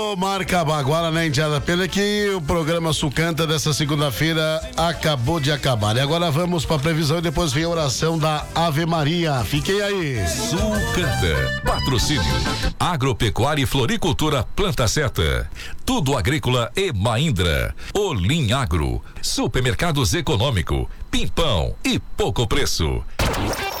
Marca Baguala, né, Indiada? Pena que o programa Sucanta dessa segunda-feira acabou de acabar. E agora vamos pra previsão e depois vem a oração da Ave Maria. Fiquem aí. Sucanta. Patrocínio. Agropecuária e Floricultura Planta Seta. Tudo Agrícola e Mahindra. Olim Agro. Supermercados Econômico. Pimpão e pouco preço.